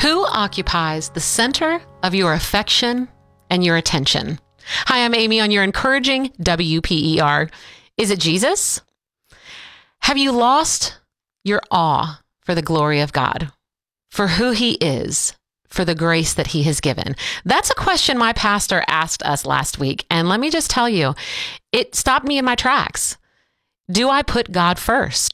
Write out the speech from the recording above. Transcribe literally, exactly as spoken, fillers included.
Who occupies the center of your affection and your attention? Hi, I'm Amy on your encouraging W P E R. Is it Jesus? Have you lost your awe for the glory of God, for who he is, for the grace that he has given? That's a question my pastor asked us last week. And let me just tell you, it stopped me in my tracks. Do I put God first?